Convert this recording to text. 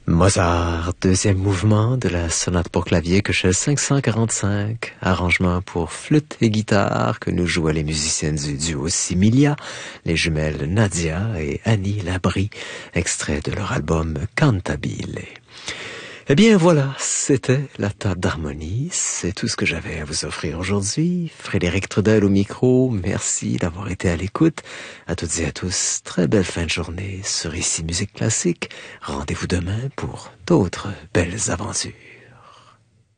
Mozart, deuxième mouvement de la sonate pour clavier Köchel 545, arrangement pour flûte et guitare que nous jouaient les musiciennes du duo Similia, les jumelles Nadia et Annie Labrie, extrait de leur album Cantabile. Eh bien voilà, c'était la table d'harmonie, c'est tout ce que j'avais à vous offrir aujourd'hui. Frédéric Trudel au micro, merci d'avoir été à l'écoute. À toutes et à tous, très belle fin de journée sur Ici Musique Classique. Rendez-vous demain pour d'autres belles aventures.